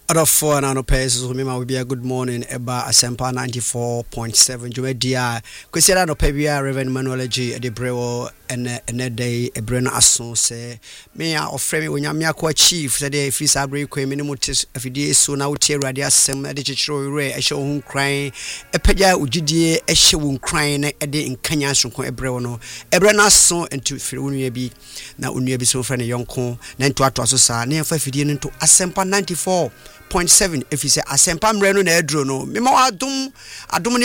Out of 4 and pace, will be a good morning about Asempa 94.7. Jumedia, Quisiera no Pebia, Reverend Manuology, a Debreo, and a day, a Brenna Asson say, me or frame when you're quite chief, said if you sabre, minimutis, if you did so now, tear radia, some editorial ray, a show home crying, a pedia, Ujidi, a show crying, a day in Kenya, from Ebreono, a Brenna son, and to Firunia be now Unia be so friendly young con, then to Atosa, near 5 into Asempa 94.7 if you say Asempam Reno na edro no me ma adum